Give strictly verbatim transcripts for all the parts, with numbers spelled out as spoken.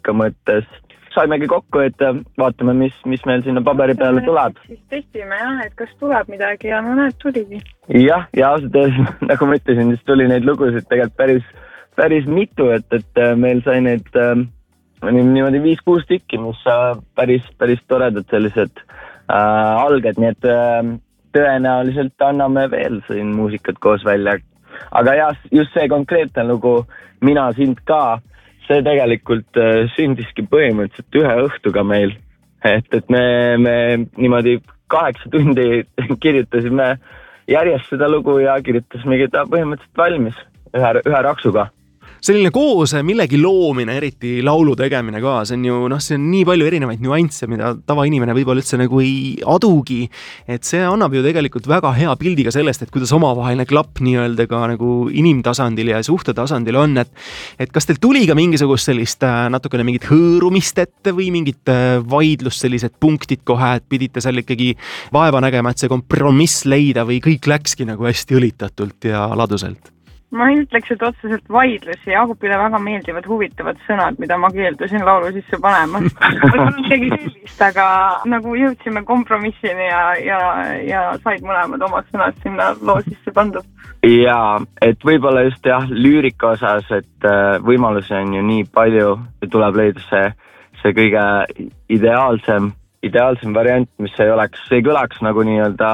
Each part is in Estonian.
muusika mõttes. Saimegi kokku, et vaatame, mis, mis meil sinna paberi peale tuleb. Siis testime jah, et kas tuleb midagi ja no näed, tuligi. Jah, ja ausalt öeldes, nagu ma ütlesin, siis tuli neid lugusid tegelikult päris, päris mitu, et, et meil sai neid äh, niimoodi viis-kuus tükki, mis äh, päris, päris toredad sellised äh, alged, nii et äh, tõenäoliselt anname veel siin muusikat koos välja. Aga jah, just see konkreetne lugu Mina sind ka, see tegelikult äh, sündiski põhimõtteliselt ühe õhtuga meil. Et, et me, me niimoodi kaheksa tundi kirjutasime järjest seda lugu ja kirjutasimegi ta põhimõtteliselt valmis ühe, ühe raksuga. Selline koos millegi loomine, eriti laulu tegemine ka, see on ju, noh, see on nii palju erinevaid nüansse, mida tavainimene võib-olla üldse nagu ei adugi, et see annab ju tegelikult väga hea pildi ka sellest, et kuidas omavaheline klapp nii-öelda ka nagu inimtasandil ja suhtetasandil on, et, et kas teil tuli ka mingisugust sellist natukene mingit hõõrumist ette või mingit vaidlust, sellised punktid kohe, et pidite seal ikkagi vaeva nägema, et see kompromiss leida või kõik läkski nagu hästi õlitatult ja laduselt? Ma ei ütleks, et otseselt vaidlusi. Jaagupile väga meeldivad huvitavad sõnad, mida ma keeldusin laulu sisse panema. Võib-olla tegi sellist, aga nagu jõudsime kompromissini ja, ja, ja said mõlemad omad sõnad sinna loo sisse pandud. Jaa, et võib-olla just jah, lüürika osas, et võimalusi on ju nii palju, tuleb leida see, see kõige ideaalsem, ideaalsem variant, mis ei oleks, ei kõlaks nagu nii-öelda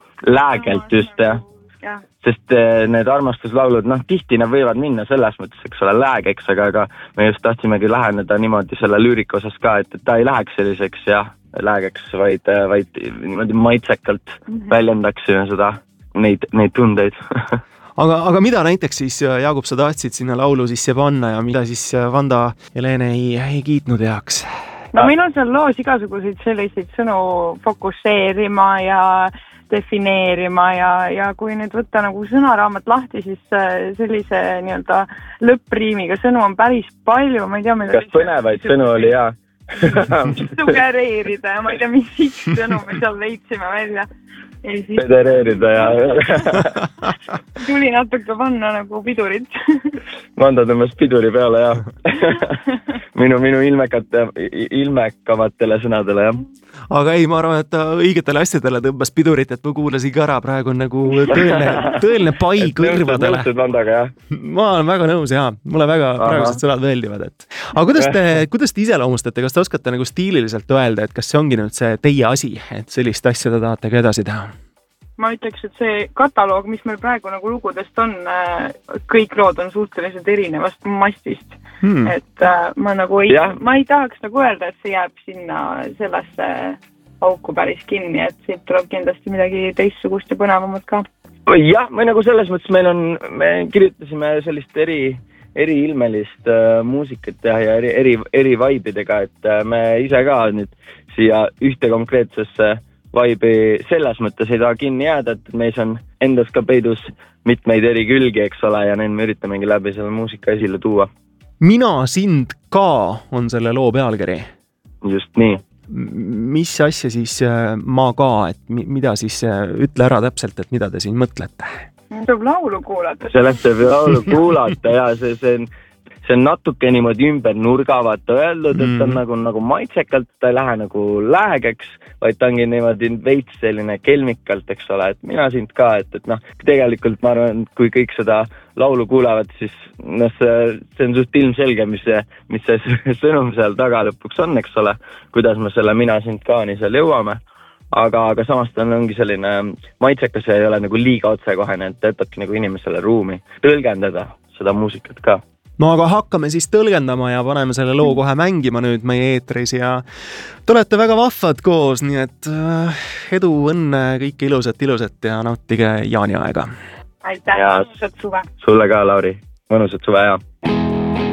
läägelt just, jah. Ja. Sest need armastuslaulud, noh, tihti nad võivad minna selles mõttes, eks ole, läägeks, aga, aga me just tahtsimegi läheneda niimoodi selle lüürika osas ka, et, et ta ei läheks selliseks, jah, läägeks, vaid, vaid niimoodi maitsekalt mm-hmm. väljendaksime seda, neid, neid tundeid. aga, aga mida näiteks siis, Jaagup, sa tahtsid sinna laulu sisse panna ja mida siis Vanda Helene ei, ei kiitnud heaks? No meil on seal loos igasuguseid selliseid sõnu fokusseerima ja defineerima ja, ja kui nüüd võtta nagu sõnaraamat lahti, siis sellise nii-öelda lõppriimiga sõnu on päris palju, ma ei tea, meil kas põnevaid sõnu oli, jaa? Sugereerida ja ma ei tea, mis X sõnu me seal leidsime välja. Siis... Federeerida ja... tuli natuke panna nagu pidurit. Vanda tõmbas piduri peale, jah. Minu, minu ilmekate, ilmekavatele sõnadele, jah. Aga ei, ma arvan, et ta õigetele asjadele tõmbas pidurit, et ma kuulasin ka ära, praegu on nagu tõeline, tõeline pai kõrvadele. Vandaga, jah. Ma olen väga nõus, jah. Mulle väga Aha. praegused sõnad meeldivad. Et... Aga kuidas te, kuidas te iseloomustate, kas te oskate nagu stiililiselt öelda, et kas see ongi nüüd see teie asi, et sellist asja te tahate ka edasi teha? Ma ütleks, et see kataloog, mis meil praegu nagu lugudest on, kõik lood on suhteliselt erinevast mastist. Hmm. Et ma nagu ei, ma ei tahaks nagu öelda, et see jääb sinna sellesse auku päris kinni, et siit tuleb kindlasti midagi teistsugust ja põnevamat ka. Jah, või nagu selles mõttes meil on, me kirjutasime sellist eri, eri ilmelist uh, muusikat ja, ja eri, eri, eri vaibidega, et uh, me ise ka nüüd siia ühte konkreetsesse vaibi selles mõttes ei taha kinni jääda, et meis on endas ka peidus mitmeid eri külgi, eks ole, ja neid me üritamegi läbi selle muusika esile tuua. Mina sind ka on selle loo pealkiri. Just nii. Mis asja siis ma ka, et mida siis ütle ära täpselt, et mida te siin mõtlete? Tuleb laulu kuulata. Sellest tuleb laulu kuulata ja see, see on see on natuke niimoodi ümber nurga vaata öeldud, et ta on nagu, nagu maitsekalt, ta ei lähe nagu läägeks, vaid ta ongi niimoodi veits selline kelmikalt, eks ole, et mina sind ka, et, et noh, tegelikult ma arvan, kui kõik seda laulu kuulevad, siis noh, see, see on suht ilmselge, mis see, mis see sõnum seal taga lõpuks on, eks ole, kuidas me selle mina sind ka nii seal jõuame. Aga, aga samas ta ongi selline maitsekas ja ei ole nagu liiga otsekohene, et jätabki nagu inimesele ruumi tõlgendada seda muusikat ka. No aga hakkame siis tõlgendama ja paneme selle loo kohe mängima nüüd meie eetris ja te olete väga vahvad koos, nii et edu, õnne, kõike ilusat, ilusat ja nautige jaaniaega. Aitäh, mõnusat suve. Sulle ka, Lauri. Mõnusat suve, ja.